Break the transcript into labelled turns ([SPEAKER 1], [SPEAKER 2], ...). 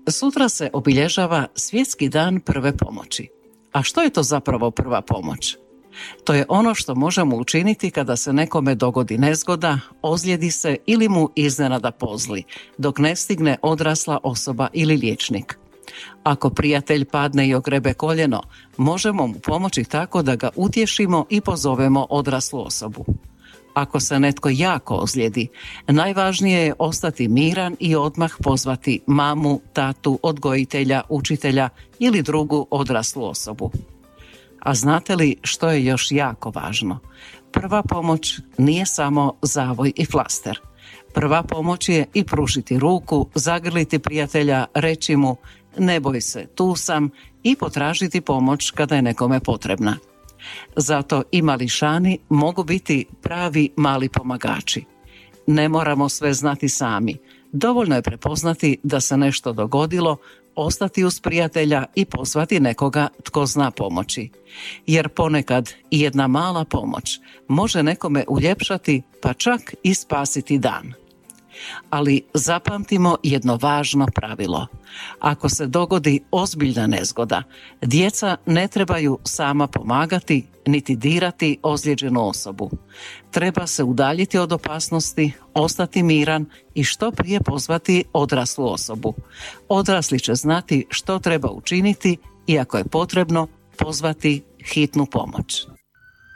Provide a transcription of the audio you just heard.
[SPEAKER 1] Sutra se obilježava Svjetski dan prve pomoći. A što je to zapravo prva pomoć? To je ono što možemo učiniti kada se nekome dogodi nezgoda, ozlijedi se ili mu iznenada pozli, dok ne stigne odrasla osoba ili liječnik. Ako prijatelj padne i ogrebe koljeno, možemo mu pomoći tako da ga utješimo i pozovemo odraslu osobu. Ako se netko jako ozlijedi, najvažnije je ostati miran i odmah pozvati mamu, tatu, odgojitelja, učitelja ili drugu odraslu osobu. A znate li što je još jako važno? Prva pomoć nije samo zavoj i flaster. Prva pomoć je i pružiti ruku, zagrliti prijatelja, reći mu ne boj se, tu sam i potražiti pomoć kada je nekome potrebna. Zato i mališani mogu biti pravi mali pomagači. Ne moramo sve znati sami. Dovoljno je prepoznati da se nešto dogodilo, ostati uz prijatelja i pozvati nekoga tko zna pomoći. Jer ponekad i jedna mala pomoć može nekome uljepšati pa čak i spasiti dan. Ali zapamtimo jedno važno pravilo. Ako se dogodi ozbiljna nezgoda, djeca ne trebaju sama pomagati niti dirati ozlijeđenu osobu. Treba se udaljiti od opasnosti, ostati miran i što prije pozvati odraslu osobu. Odrasli će znati što treba učiniti i ako je potrebno pozvati hitnu pomoć.